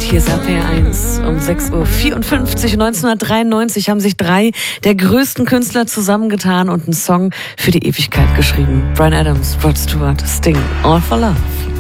Hier ist RPR1 um 6.54 Uhr. 1993 haben sich 3 der größten Künstler zusammengetan und einen Song für die Ewigkeit geschrieben. Bryan Adams, Rod Stewart, Sting, All for Love.